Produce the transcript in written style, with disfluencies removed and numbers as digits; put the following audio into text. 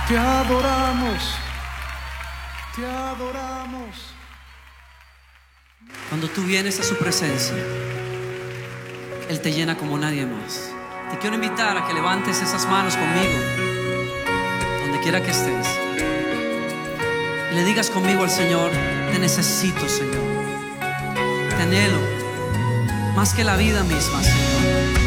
Te adoramos, te adoramos. Cuando tú vienes a su presencia, Él te llena como nadie más. Te quiero invitar a que levantes esas manos conmigo, donde quiera que estés, y le digas conmigo al Señor: te necesito, Señor. Te anhelo más que la vida misma, Señor.